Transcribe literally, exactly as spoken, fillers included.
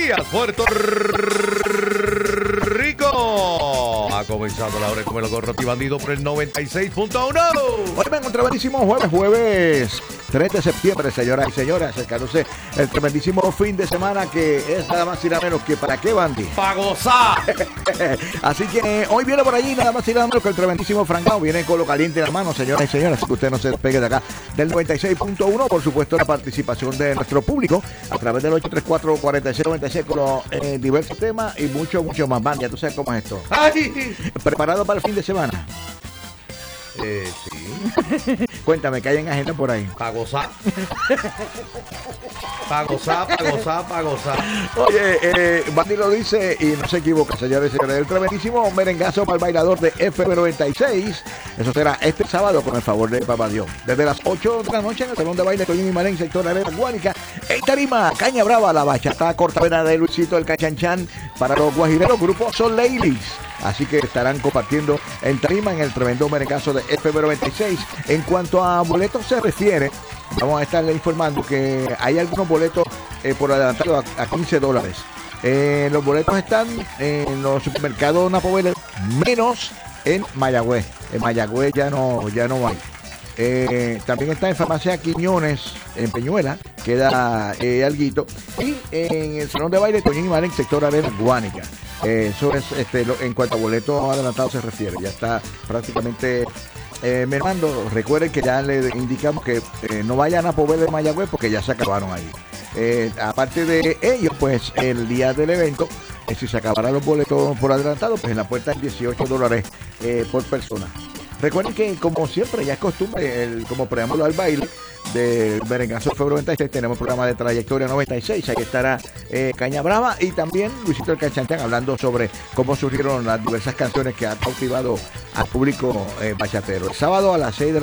días, Puerto Rico. Ha comenzado la hora de comer con Roti Bandido por el noventa y seis punto uno. Hoy me encontré buenísimo jueves, jueves tres de septiembre, señoras y señores, acercándose el tremendísimo fin de semana que es nada más y nada menos que ¿para qué, Bandy? ¡Pa' gozar! Así que hoy viene por allí nada más y nada menos que el tremendísimo Francao, viene con lo caliente en la mano, señoras y señores, así que usted no se despegue de acá del noventa y seis punto uno, por supuesto la participación de nuestro público a través del ocho tres cuatro, cuatro seis nueve seis con los eh, diversos temas y mucho, mucho más. Bandy, ya tú sabes cómo es esto. ¡Ay! ¿Preparado para el fin de semana? Eh, sí. Cuéntame, que hay en agenda por ahí. Pa' gozar. Pa' gozar, pa' gozar, pa' gozar. Oye, eh, Bandy lo dice y no se equivoca, señores y señores. El tremendísimo merengazo para el bailador de F M noventa y seis. Eso será este sábado con el favor de Papá Dios. Desde las ocho de la noche en el salón de baile Toñín y Marén, sector Arena Guánica. En tarima, Caña Brava, la bachata cortavena de Luisito el Cachanchan para los guajireros, grupo Son Ladies. Así que estarán compartiendo en tarima en el tremendo merengazo de F M noventa y seis. En cuanto a boletos se refiere, vamos a estarle informando que hay algunos boletos eh, por adelantado a, a quince dólares. Eh, los boletos están en los supermercados Napovele, menos en Mayagüez. En Mayagüez ya no, ya no hay. Eh, también está en Farmacia Quiñones, en Peñuela, queda eh, alguito. Y en el salón de baile Toñín y Marén, sector Arena Guánica. Eh, eso es este, lo, en cuanto a boletos adelantados se refiere. Ya está prácticamente eh, mermando. Recuerden que ya le indicamos que eh, no vayan a Pobel de Mayagüez porque ya se acabaron ahí. Eh, aparte de ello, pues el día del evento, eh, si se acabaran los boletos por adelantado, pues en la puerta es dieciocho dólares eh, por persona. Recuerden que, como siempre, ya es costumbre, el, como preámbulo al baile del merengazo F M noventa y seis, tenemos programa de Trayectoria noventa y seis, ahí estará eh, Caña Brava y también Luisito el Cachanchan hablando sobre cómo surgieron las diversas canciones que han cautivado al público eh, bachatero. El sábado a las seis de